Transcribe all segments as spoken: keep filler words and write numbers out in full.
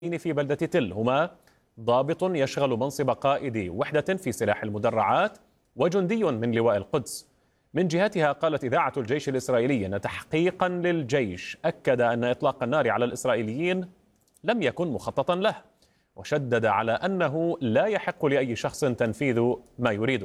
في بلدة تل هما ضابط يشغل منصب قائد وحدة في سلاح المدرعات وجندي من لواء القدس. من جهتها قالت إذاعة الجيش الإسرائيلي أن تحقيقا للجيش أكد أن إطلاق النار على الإسرائيليين لم يكن مخططا له، وشدد على أنه لا يحق لأي شخص تنفيذ ما يريده.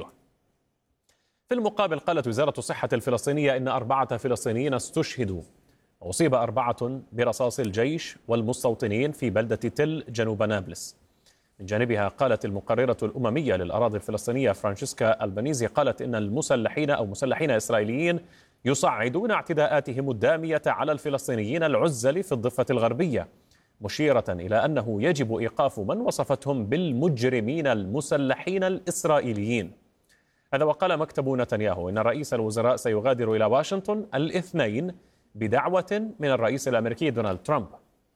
في المقابل قالت وزارة الصحة الفلسطينية إن أربعة فلسطينيين استشهدوا وأصيب أربعة برصاص الجيش والمستوطنين في بلدة تل جنوب نابلس. من جانبها قالت المقررة الأممية للأراضي الفلسطينية فرانشيسكا ألبانيزي قالت إن المسلحين أو مسلحين إسرائيليين يصعدون اعتداءاتهم الدامية على الفلسطينيين العزل في الضفة الغربية، مشيرة إلى أنه يجب إيقاف من وصفتهم بالمجرمين المسلحين الإسرائيليين. هذا وقال مكتب نتنياهو إن رئيس الوزراء سيغادر إلى واشنطن الاثنين بدعوة من الرئيس الأمريكي دونالد ترامب.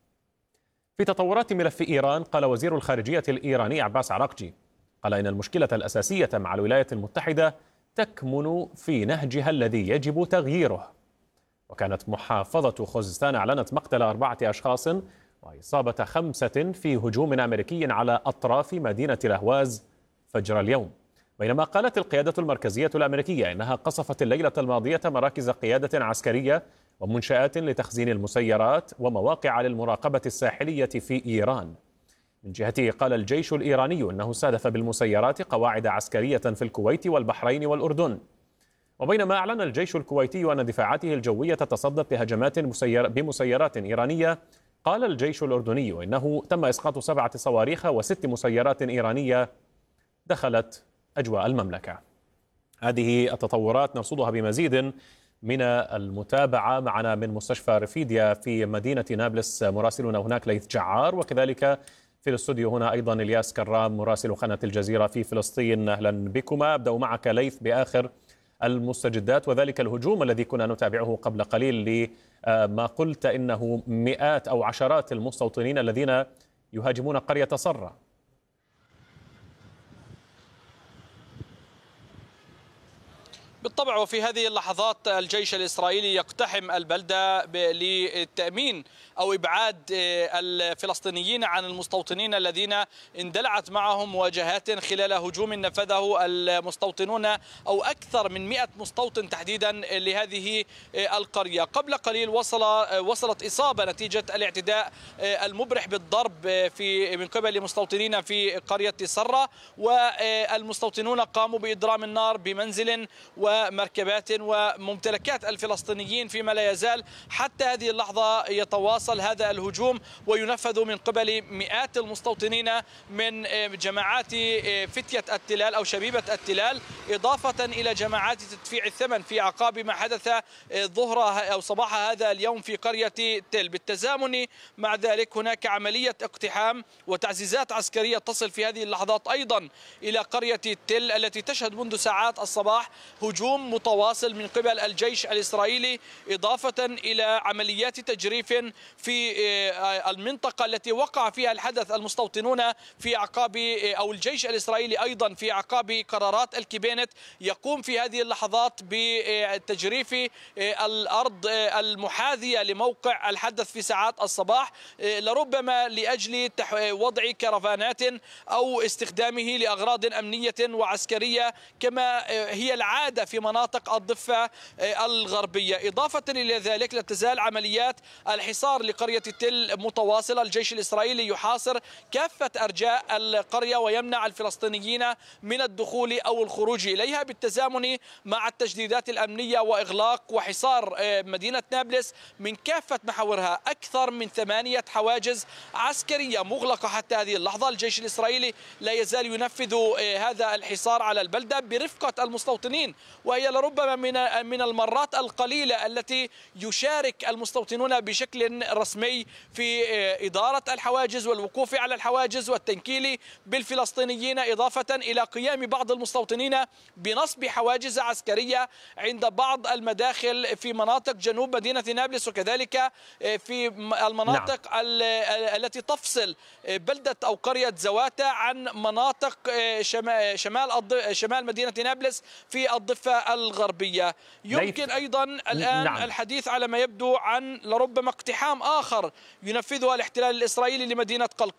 في تطورات ملف إيران قال وزير الخارجية الإيراني عباس عراقجي قال إن المشكلة الأساسية مع الولايات المتحدة تكمن في نهجها الذي يجب تغييره. وكانت محافظة خوزستان أعلنت مقتل أربعة أشخاص وإصابة خمسة في هجوم أمريكي على أطراف مدينة الأهواز فجر اليوم، بينما قالت القيادة المركزية الأمريكية إنها قصفت الليلة الماضية مراكز قيادة عسكرية ومنشآت لتخزين المسيرات ومواقع للمراقبة الساحلية في إيران. من جهته قال الجيش الإيراني أنه استهدف بالمسيرات قواعد عسكرية في الكويت والبحرين والأردن. وبينما أعلن الجيش الكويتي أن دفاعاته الجوية تصدت لهجمات مسير بمسيرات إيرانية، قال الجيش الأردني إنه تم إسقاط سبعة صواريخ وست مسيرات إيرانية دخلت أجواء المملكة. هذه التطورات نرصدها بمزيد من المتابعة. معنا من مستشفى رفيديا في مدينة نابلس مراسلنا هناك ليث جعار، وكذلك في الاستوديو هنا أيضا الياس كرام مراسل قناة الجزيرة في فلسطين. أهلا بكما. أبدأ معك ليث بآخر المستجدات وذلك الهجوم الذي كنا نتابعه قبل قليل لما قلت إنه مئات أو عشرات المستوطنين الذين يهاجمون قرية صرة. بالطبع، وفي هذه اللحظات الجيش الإسرائيلي يقتحم البلدة للتأمين أو إبعاد الفلسطينيين عن المستوطنين الذين اندلعت معهم مواجهات خلال هجوم نفذه المستوطنون أو أكثر من مئة مستوطن تحديدا لهذه القرية. قبل قليل وصل وصلت إصابة نتيجة الاعتداء المبرح بالضرب في من قبل مستوطنين في قرية صرة، والمستوطنون قاموا بإضرام النار بمنزل ومركبات وممتلكات الفلسطينيين، فيما لا يزال حتى هذه اللحظة يتواصل هذا الهجوم وينفذ من قبل مئات المستوطنين من جماعات فتية التلال أو شبيبة التلال، إضافة إلى جماعات تدفيع الثمن في أعقاب ما حدث ظهر أو صباح هذا اليوم في قرية تل. بالتزامن مع ذلك هناك عملية اقتحام وتعزيزات عسكرية تصل في هذه اللحظات أيضا إلى قرية تل التي تشهد منذ ساعات الصباح هجوم متواصل من قبل الجيش الإسرائيلي، إضافة إلى عمليات تجريف في المنطقة التي وقع فيها الحدث. المستوطنون في أعقاب أو الجيش الإسرائيلي أيضا في أعقاب قرارات الكبينت يقوم في هذه اللحظات بتجريف الأرض المحاذية لموقع الحدث في ساعات الصباح، لربما لأجل وضع كرفانات أو استخدامه لأغراض أمنية وعسكرية كما هي العادة في مناطق الضفة الغربية. إضافة إلى ذلك لا تزال عمليات الحصار لقرية تل متواصلة. الجيش الإسرائيلي يحاصر كافة أرجاء القرية ويمنع الفلسطينيين من الدخول أو الخروج إليها، بالتزامن مع التجديدات الأمنية وإغلاق وحصار مدينة نابلس من كافة محاورها. أكثر من ثمانية حواجز عسكرية مغلقة حتى هذه اللحظة. الجيش الإسرائيلي لا يزال ينفذ هذا الحصار على البلدة برفقة المستوطنين، وهي لربما من من المرات القليلة التي يشارك المستوطنون بشكل رسمي في إدارة الحواجز والوقوف على الحواجز والتنكيل بالفلسطينيين، إضافة إلى قيام بعض المستوطنين بنصب حواجز عسكرية عند بعض المداخل في مناطق جنوب مدينة نابلس، وكذلك في المناطق نعم. التي تفصل بلدة أو قرية زواتا عن مناطق شمال شمال مدينة نابلس في الضفة الغربية. يمكن أيضا الآن نعم. الحديث على ما يبدو عن لربما اقتحام آخر ينفذها الاحتلال الإسرائيلي لمدينة قلقيل.